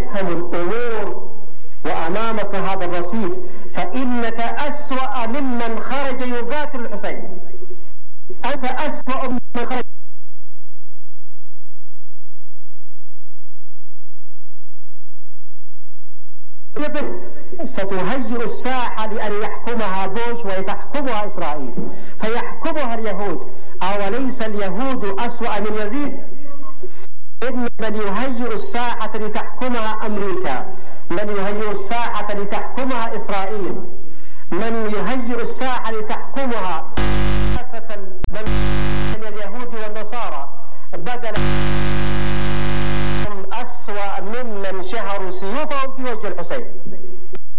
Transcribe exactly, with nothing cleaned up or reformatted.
تفهم الأمور وأمامك هذا الرصيد، فإنك أسوأ ممن خرج يقاتل الحسين. أنت أسوأ ممن خرج. ستهيئ الساحة لأن يحكمها بوش وتحكمها إسرائيل، فيحكمها اليهود. أوليس اليهود أسوأ من يزيد؟ إن من يهيئ الساحة لتحكمها أمريكا، من يهيئ الساحة لتحكمها إسرائيل، من يهيئ